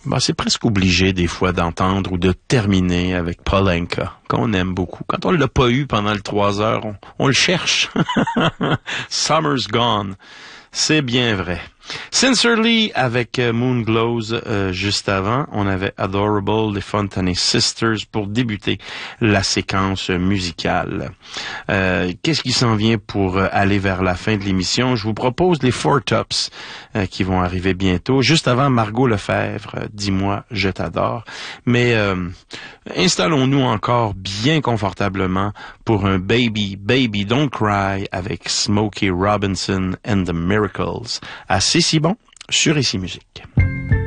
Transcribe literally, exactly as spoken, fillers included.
Ben, c'est presque obligé des fois d'entendre ou de terminer avec Paul Anka, qu'on aime beaucoup. Quand on l'a pas eu pendant le trois heures, on, on le cherche. Summer's Gone. C'est bien vrai. Sincerely avec euh, Moon Glows euh, juste avant, on avait Adorable des Fontaine Sisters pour débuter la séquence musicale. Euh, qu'est-ce qui s'en vient pour euh, aller vers la fin de l'émission? Je vous propose les Four Tops euh, qui vont arriver bientôt. Juste avant, Margot Lefebvre, euh, Dis-moi, je t'adore. Mais euh, installons-nous encore bien confortablement pour un Baby, Baby Don't Cry avec Smokey Robinson and the Miracles. Assez si bon sur Ici Musique.